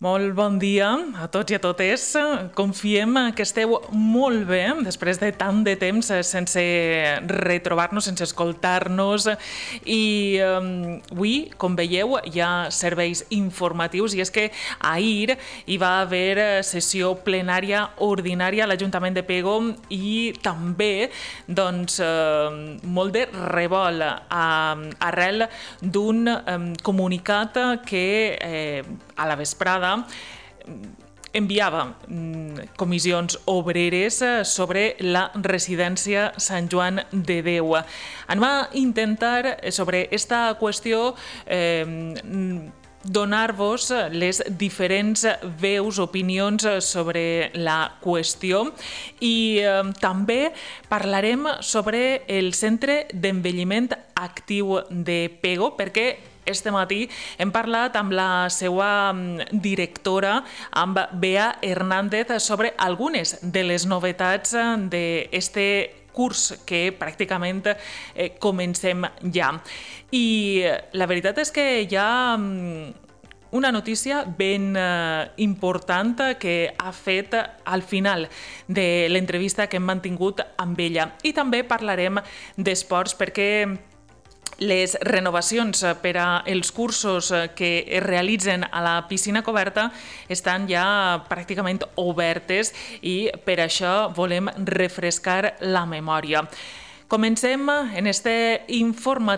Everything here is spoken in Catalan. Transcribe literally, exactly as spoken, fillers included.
Molt bon dia a tots i a totes. Confiem que esteu molt bé després de tant de temps sense retrobar-nos, sense escoltar-nos. I um, avui, com veieu, hi ha serveis informatius i és que ahir hi va haver sessió plenària ordinària a l'Ajuntament de Pego i també doncs, eh, molt de revolt eh, arrel d'un eh, comunicat que eh, a la vesprada enviava comissions obreres sobre la residència Sant Joan de Déu. Anem a intentar sobre aquesta qüestió eh, donar-vos les diferents veus, opinions sobre la qüestió i eh, també parlarem sobre el Centre d'Envelliment Actiu de Pego perquè este matí hem parlat amb la seva directora, amb Bea Hernández, sobre algunes de les novetats d'este curs que pràcticament eh, comencem ja. I la veritat és que hi ha una notícia ben eh, important que ha fet al final de l'entrevista que hem mantingut amb ella. I també parlarem d'esports perquè les renovacions per als cursos que es realitzen a la piscina coberta estan ja pràcticament obertes i per això volem refrescar la memòria. Comencem en este informatiu